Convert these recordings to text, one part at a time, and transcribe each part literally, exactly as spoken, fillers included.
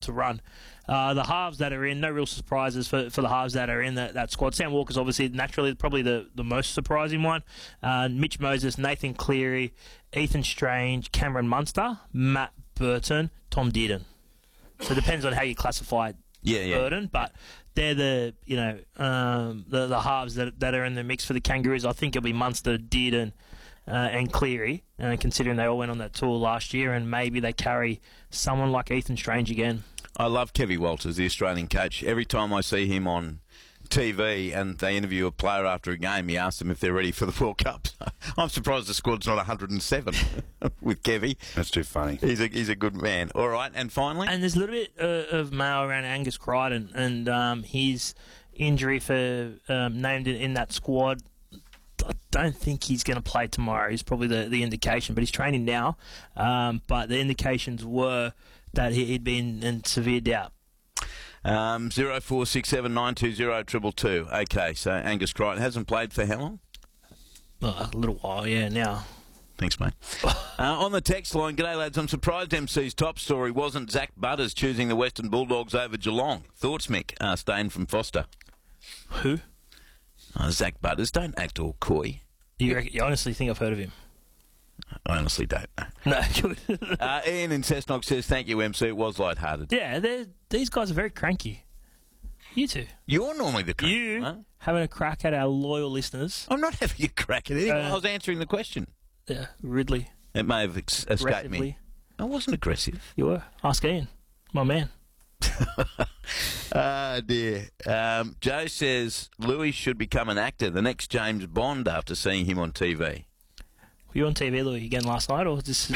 to run. Uh, the halves that are in, no real surprises for, for the halves that are in that, that squad. Sam Walker's obviously naturally probably the, the most surprising one. Uh, Mitch Moses, Nathan Cleary, Ethan Strange, Cameron Munster, Matt Burton, Tom Dearden. So it depends on how you classify yeah, yeah. Burton, but they're the you know um, the the halves that that are in the mix for the Kangaroos. I think it'll be Munster, Dearden, uh, and Cleary, uh, considering they all went on that tour last year, and maybe they carry someone like Ethan Strange again. I love Kevy Walters, the Australian coach. Every time I see him on T V and they interview a player after a game, he asks them if they're ready for the World Cup. I'm surprised the squad's not one hundred and seven with Kevy. That's too funny. He's a he's a good man. All right, and finally, and there's a little bit uh, of mail around Angus Crichton and um, his injury for um, named in, in that squad. I don't think he's going to play tomorrow. He's probably the, the indication, but he's training now. Um, but the indications were that he'd been in severe doubt. Um, zero four six seven nine two zero triple two. Okay, so Angus Crichton hasn't played for how long? Oh, a little while, yeah. Now, thanks, mate. uh, on the text line, g'day lads. I'm surprised M C's top story wasn't Zach Butters choosing the Western Bulldogs over Geelong. Thoughts, Mick? Uh, Stain from Foster. Who? Uh, Zach Butters. Don't act all coy. You, reckon, you honestly think I've heard of him? I honestly don't know. No, good. uh, Ian in Cessnock says, thank you, M C. It was lighthearted. Yeah, these guys are very cranky. You two. You're normally the cranky. You huh? having a crack at our loyal listeners. I'm not having a crack at anyone. Uh, I was answering the question. Yeah, Ridley. It may have ex- escaped me. I wasn't aggressive. You were. Ask Ian, my man. Ah, dear. Um, Joe says Louis should become an actor, the next James Bond, after seeing him on T V. Were you on T V, Louis, again last night, or just?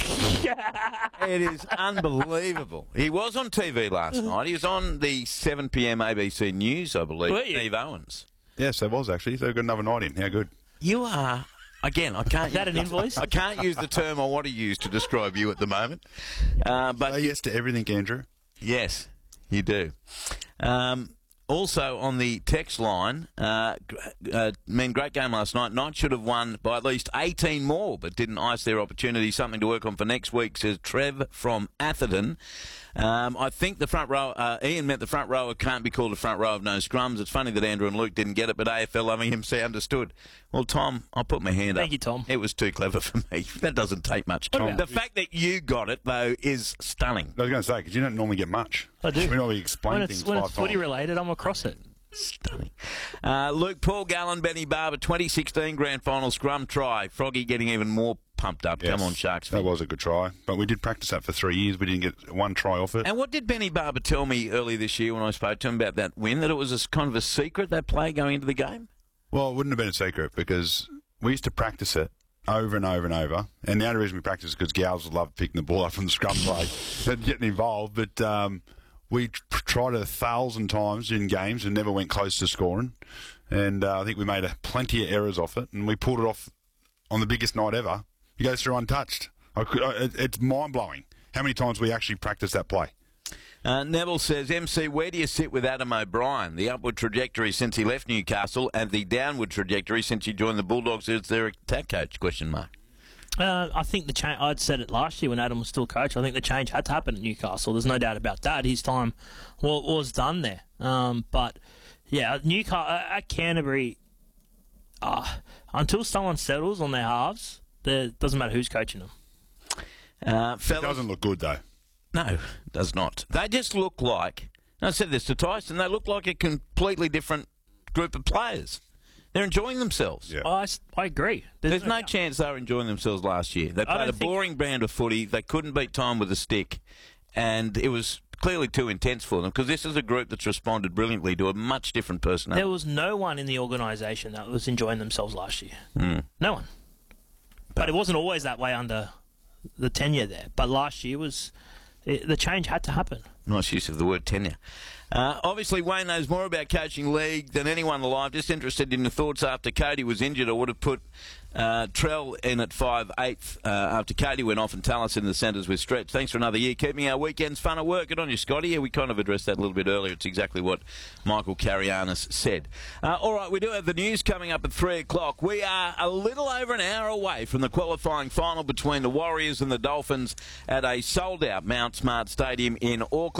It is unbelievable. He was on T V last night. He was on the seven p.m. A B C News, I believe. Were you? Steve Owens. Yes, there was actually. So got another night in. How good? You are. Again, I can't. Is that use, an invoice? I can't use the term I want to use to describe you at the moment. Uh, but Say yes to everything, Andrew. Yes, you do. Um, also on the text line, uh, uh, man, great game last night. Knights should have won by at least eighteen more, but didn't ice their opportunity. Something to work on for next week, says Trev from Atherton. Um, I think the front row, uh, Ian meant the front rower can't be called a front row of no scrums. It's funny that Andrew and Luke didn't get it, but A F L loving him say understood. Well, Tom, I'll put my hand Thank up. Thank you, Tom. It was too clever for me. That doesn't take much. Tom. The fact that you got it, though, is stunning. I was going to say, because you don't normally get much. I do. We normally explain when things it's, when five it's footy times. related, I'm across it. Stunning. Uh, Luke, Paul Gallen, Benny Barber, twenty sixteen grand final scrum try. Froggy getting even more pumped up. Yes, Come on, Sharks. That was a good try. But we did practice that for three years. We didn't get one try off it. And what did Benny Barber tell me earlier this year when I spoke to him about that win, that it was a, kind of a secret, that play going into the game? Well, it wouldn't have been a secret because we used to practice it over and over and over. And the only reason we practice is because Gals love picking the ball up from the scrum play and getting involved. But um, we tr- tried it a thousand times in games and never went close to scoring. And uh, I think we made a plenty of errors off it. And we pulled it off on the biggest night ever. He goes through untouched. I could, I, it, it's mind-blowing how many times we actually practiced that play. Uh, Neville says, M C, where do you sit with Adam O'Brien? The upward trajectory since he left Newcastle and the downward trajectory since he joined the Bulldogs as their attack coach, question mark. Uh, I think the change, I'd said it last year when Adam was still coach, I think the change had to happen at Newcastle. There's no doubt about that. His time well, was done there. Um, but, yeah, Newcastle, uh, at Canterbury, uh, until someone settles on their halves, it doesn't matter who's coaching them. Uh, It doesn't look good, though. No, it does not. They just look like, I said this to Tyson, they look like a completely different group of players. They're enjoying themselves. Yeah. I, I agree. There's, There's no chance they were enjoying themselves last year. They played a think- boring brand of footy. They couldn't beat time with a stick. And it was clearly too intense for them because this is a group that's responded brilliantly to a much different personality. There was no one in the organisation that was enjoying themselves last year. Mm. No one. But it wasn't always that way under the tenure there. But last year was... It, the change had to happen. Nice use of the word tenure. Uh, obviously, Wayne knows more about coaching league than anyone alive. Just interested in your thoughts after Cody was injured. I would have put uh, Trell in at five eighth uh, after Cody went off and Tallis in the centres with Stretch. Thanks for another year. Keeping our weekends fun at work. Good on you, Scotty. Yeah, we kind of addressed that a little bit earlier. It's exactly what Michael Carianis said. Uh, all right, we do have the news coming up at three o'clock. We are a little over an hour away from the qualifying final between the Warriors and the Dolphins at a sold-out Mount Smart Stadium in Auckland.